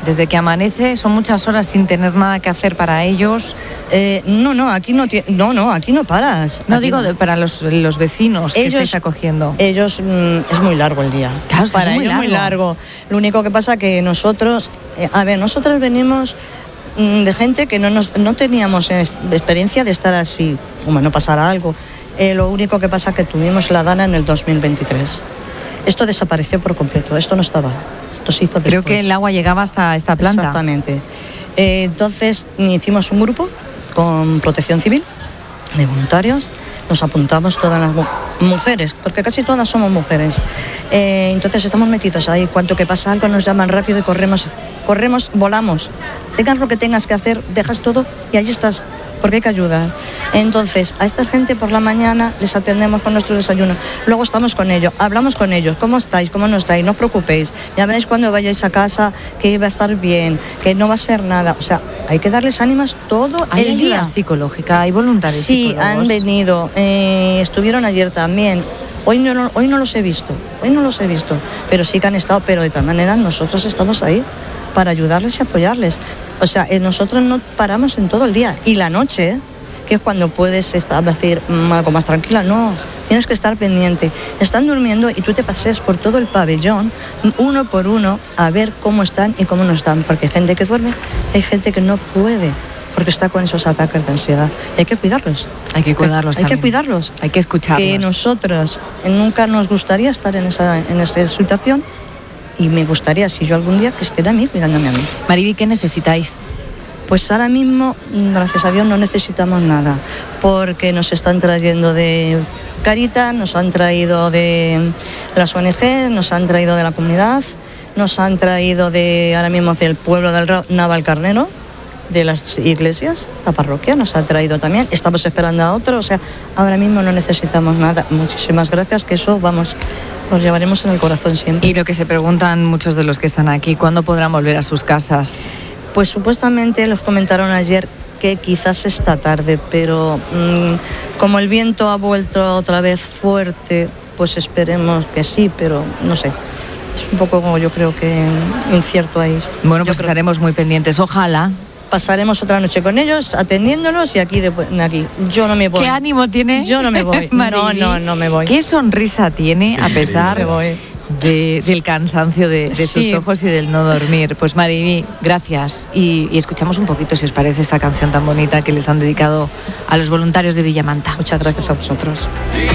desde que amanece, son muchas horas sin tener nada que hacer para ellos. Aquí no paras. No aquí digo para los vecinos que estáis acogiendo. Ellos, es muy largo el día. Claro, para ellos es muy largo. Lo único que pasa que nosotros, nosotros venimos de gente que no teníamos experiencia de estar así, no pasara algo. Lo único que pasa es que tuvimos la Dana en el 2023. Esto desapareció por completo, esto no estaba. Esto se hizo después. Creo que el agua llegaba hasta esta planta. Exactamente. Entonces hicimos un grupo con Protección Civil de voluntarios. Nos apuntamos todas las mujeres, porque casi todas somos mujeres. Entonces estamos metidos ahí. Cuanto que pasa algo nos llaman rápido y corremos, volamos. Tengas lo que tengas que hacer, dejas todo y allí estás, porque hay que ayudar. Entonces, a esta gente por la mañana les atendemos con nuestro desayuno. Luego estamos con ellos, hablamos con ellos. ¿Cómo estáis? ¿Cómo no estáis? No os preocupéis. Ya veréis cuando vayáis a casa que va a estar bien, que no va a ser nada. O sea, hay que darles ánimos todo el día. ¿Hay ayuda psicológica? ¿Hay voluntarios psicólogos? Sí, han venido. Estuvieron ayer también. Hoy no los he visto. Pero sí que han estado. Pero de tal manera nosotros estamos ahí para ayudarles y apoyarles. O sea, nosotros no paramos en todo el día. Y la noche, que es cuando puedes decir algo más tranquila, no. Tienes que estar pendiente. Están durmiendo y tú te paseas por todo el pabellón, uno por uno, a ver cómo están y cómo no están. Porque hay gente que duerme, hay gente que no puede, porque está con esos ataques de ansiedad. Y hay que cuidarlos. Hay que cuidarlos también. Hay que cuidarlos. Hay que escucharlos. Que nosotros nunca nos gustaría estar en esta situación. Y me gustaría, si yo algún día, que estén a mí, cuidándome a mí. Mariby, ¿qué necesitáis? Pues ahora mismo, gracias a Dios, no necesitamos nada, porque nos están trayendo de Caritas, nos han traído de las ONG, nos han traído de la comunidad, nos han traído ahora mismo del pueblo del Navalcarnero, de las iglesias, la parroquia nos ha traído también. Estamos esperando a otro, o sea, ahora mismo no necesitamos nada. Muchísimas gracias, que eso, nos llevaremos en el corazón siempre. Y lo que se preguntan muchos de los que están aquí, ¿cuándo podrán volver a sus casas? Pues supuestamente los comentaron ayer que quizás esta tarde, pero como el viento ha vuelto otra vez fuerte, pues esperemos que sí, pero no sé. Es un poco como yo creo que incierto ahí. Bueno, pues estaremos muy pendientes, ojalá. Pasaremos otra noche con ellos, atendiéndolos y aquí. Yo no me voy. ¿Qué ánimo tiene? Yo no me voy. No me voy. ¿Qué sonrisa tiene a pesar del cansancio de sus ojos y del no dormir? Pues Mariby, gracias. Y escuchamos un poquito, si os parece, esta canción tan bonita que les han dedicado a los voluntarios de Villamanta. Muchas gracias a vosotros.